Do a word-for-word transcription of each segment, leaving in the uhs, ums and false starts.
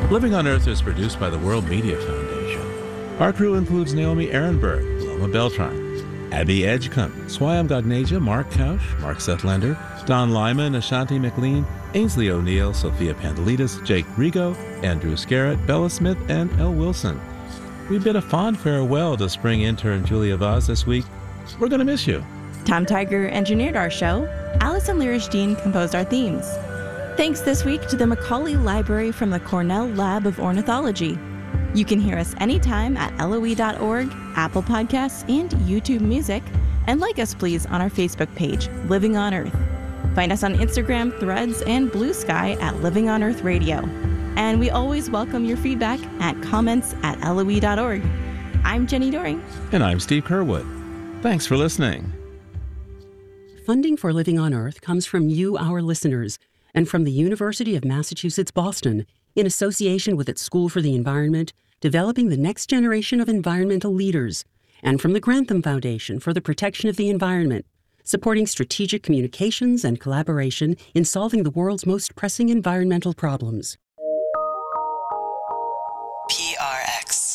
Living on Earth is produced by the World Media Foundation. Our crew includes Naomi Ehrenberg, Loma Beltran, Abby Edgecombe, Swayam Gagneja, Mark Kausch, Mark Sethlander, Don Lyman, Ashanti McLean, Ainsley O'Neill, Sophia Pandelides, Jake Rigo, Andrew Scarrett, Bella Smith, and Elle Wilson. We bid a fond farewell to spring intern Julia Vaz this week. We're going to miss you. Tom Tiger engineered our show. Allison Lirish-Dean composed our themes. Thanks this week to the Macaulay Library from the Cornell Lab of Ornithology. You can hear us anytime at L O E dot org, Apple Podcasts, and YouTube Music. And like us, please, on our Facebook page, Living on Earth. Find us on Instagram, Threads, and Blue Sky at Living on Earth Radio. And we always welcome your feedback at comments at L O E dot org. I'm Jenny Doring. And I'm Steve Curwood. Thanks for listening. Funding for Living on Earth comes from you, our listeners, and from the University of Massachusetts Boston, in association with its School for the Environment, developing the next generation of environmental leaders, and from the Grantham Foundation for the Protection of the Environment, supporting strategic communications and collaboration in solving the world's most pressing environmental problems. P R X.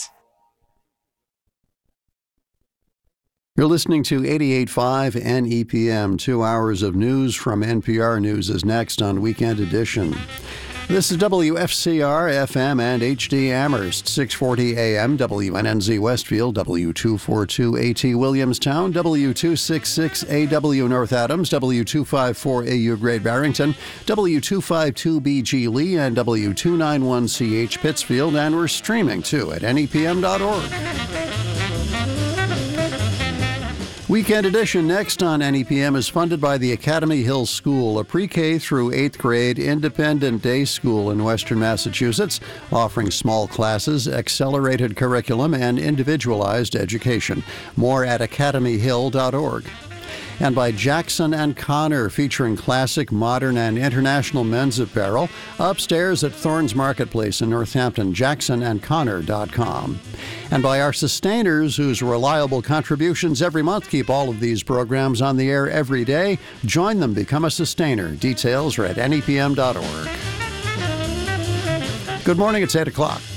You're listening to eighty-eight point five N E P M. Two hours of news from N P R News is next on Weekend Edition. This is W F C R F M and H D Amherst, six forty A M, W N N Z Westfield, W two forty-two A T Williamstown, W two sixty-six A W North Adams, W two fifty-four A U Great Barrington, W two fifty-two B G Lee, and W two ninety-one C H Pittsfield, and we're streaming too at N E P M dot org. Weekend Edition next on N E P M is funded by the Academy Hill School, a pre-K through eighth grade independent day school in Western Massachusetts, offering small classes, accelerated curriculum, and individualized education. More at academy hill dot org. And by Jackson and Connor, featuring classic, modern, and international men's apparel, upstairs at Thorns Marketplace in Northampton, jackson and connor dot com. And by our sustainers, whose reliable contributions every month keep all of these programs on the air every day. Join them, become a sustainer. Details are at N E P M dot org. Good morning, it's eight o'clock.